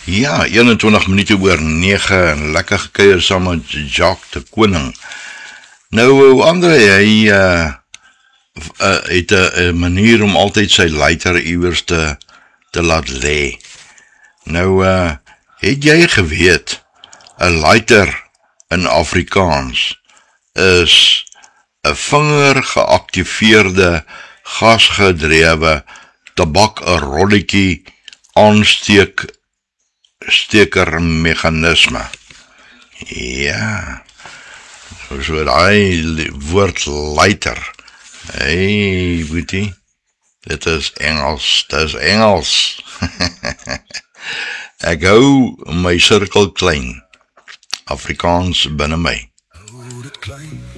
Ja, 21 minute oor 9 en lekker gekuier saam met Jacques de Koning. Nou, André, hy het 'n manier om altyd sy lighter iewers te laat lê. Nou, het jy geweet, 'n lighter in Afrikaans is 'n vingergeaktiveerde, gasgedrewe tabak-rolletjie aanstekermeganisme. Ja, so daai woord lighter. Hey, boetie, dit is Engels. Ek hou my sirkel klein, Afrikaans binne my. Hou dit klein.